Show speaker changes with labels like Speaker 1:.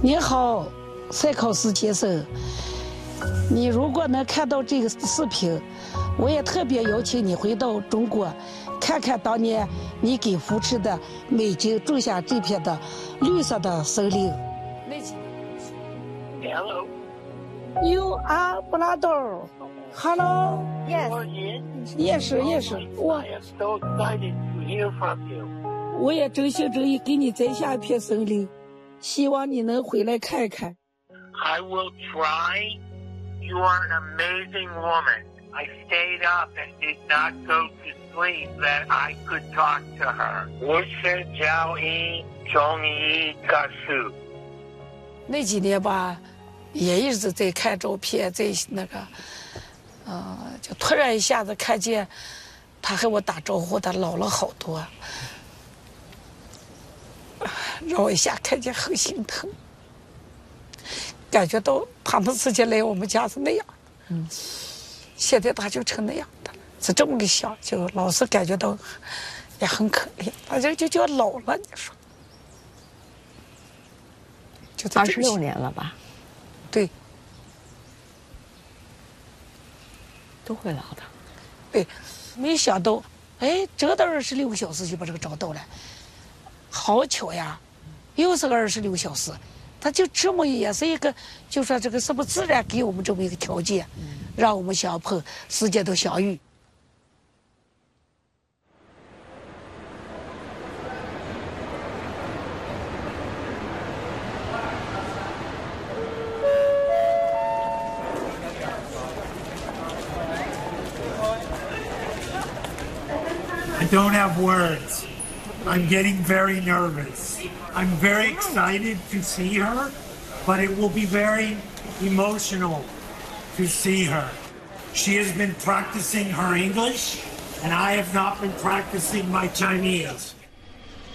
Speaker 1: 你好，赛考斯先生，你如果能看到这个视频，我也特别邀请你回到中国，看看当年你给扶持的美景种下这片的绿色的森林。
Speaker 2: Hello.
Speaker 1: You are brother. Hello.
Speaker 2: Yes.
Speaker 1: Yes.
Speaker 2: I am so excited to hear from you.
Speaker 1: 我也真心真意给你摘下一片森林，希望你能回来看看。
Speaker 2: I will try. You are an amazing woman. I stayed up and did not go to sleep that I could talk to her. 我是教育中医教授。
Speaker 1: 那几年吧，也一直在看照片，在那个，就突然一下子看见他和我打招呼，他老了好多，让我一下看见很心疼，感觉到他们之前来我们家是那样，现在他就成那样的，是这么个想，就老是感觉到也很可怜，他这就叫老了，你说。就
Speaker 3: 26年了吧？
Speaker 1: 对，
Speaker 3: 都会老的。
Speaker 1: 对，没想到，哎，真的26个小时就把这个找到了，好巧呀，又是个26小时，他就这么也是一个，就说这个什么自然给我们这么一个条件，让我们相碰，世界都相遇。
Speaker 4: I don't have words. I'm getting very nervous. I'm very excited to see her, but it will be very emotional to see her. She has been practicing her English, and I have not been practicing my Chinese.